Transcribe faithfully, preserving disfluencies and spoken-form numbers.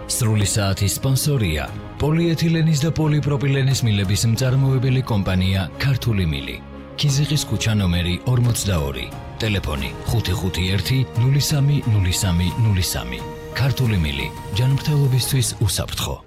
სრული საათის სპონსორია პოლიეთილენის და პოლიპროპილენის მილების მწარმოებელი კომპანია ქართული მილი. ქიზიყის ქუჩა ნომერი ორმოცდაორი. ტელეფონი ხუთი ხუთი ერთი ნული სამი ნული სამი ნული სამი. ქართული მილი ჯანმრთელობისთვის უსაფრთხო.